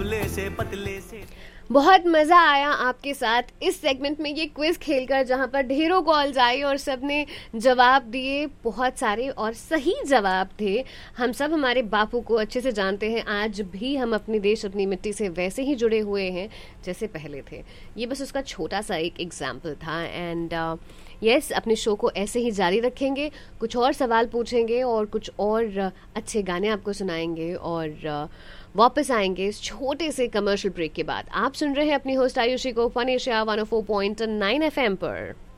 दुबले से पतले से। बहुत मज़ा आया आपके साथ इस सेगमेंट में ये क्विज खेलकर, जहां पर ढेरों कॉल्स आई और सबने जवाब दिए, बहुत सारे और सही जवाब थे। हम सब हमारे बापू को अच्छे से जानते हैं, आज भी हम अपने देश अपनी मिट्टी से वैसे ही जुड़े हुए हैं जैसे पहले थे। ये बस उसका छोटा सा एक एग्जाम्पल था। एंड यस, अपने शो को ऐसे ही जारी रखेंगे, कुछ और सवाल पूछेंगे और कुछ और अच्छे गाने आपको सुनाएंगे और वापस आएंगे इस छोटे से कमर्शियल ब्रेक के बाद। आप सुन रहे हैं अपनी होस्ट आयुषी को फन एशिया 104.9 FM पर।